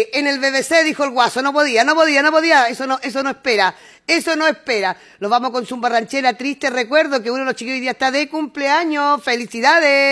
en el BBC dijo el Guaso, no podía, eso no espera. Eso no espera. Nos vamos con Zumba Ranchera, triste recuerdo que uno de los chiquillos hoy día está de cumpleaños. ¡Felicidades!